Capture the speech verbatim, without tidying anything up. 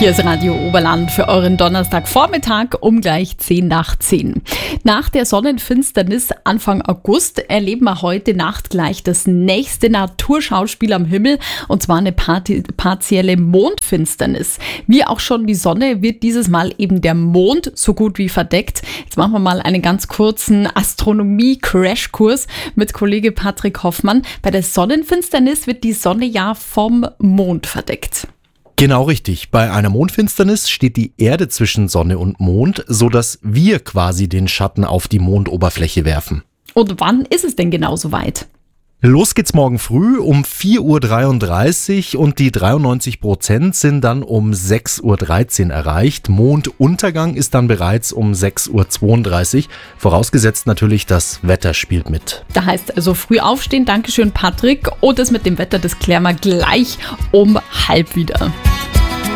Hier ist Radio Oberland für euren Donnerstagvormittag um gleich zehn nach zehn. Nach der Sonnenfinsternis Anfang August erleben wir heute Nacht gleich das nächste Naturschauspiel am Himmel, und zwar eine parti- partielle Mondfinsternis. Wie auch schon die Sonne wird dieses Mal eben der Mond so gut wie verdeckt. Jetzt machen wir mal einen ganz kurzen Astronomie-Crashkurs mit Kollege Patrick Hoffmann. Bei der Sonnenfinsternis wird die Sonne ja vom Mond verdeckt. Genau richtig. Bei einer Mondfinsternis steht die Erde zwischen Sonne und Mond, sodass wir quasi den Schatten auf die Mondoberfläche werfen. Und wann ist es denn genau soweit? Los geht's morgen früh um vier Uhr dreiunddreißig und die dreiundneunzig Prozent sind dann um sechs Uhr dreizehn erreicht. Monduntergang ist dann bereits um sechs Uhr zweiunddreißig. Vorausgesetzt natürlich, das Wetter spielt mit. Da heißt also früh aufstehen. Dankeschön, Patrick. Und das mit dem Wetter, das klären wir gleich um halb wieder.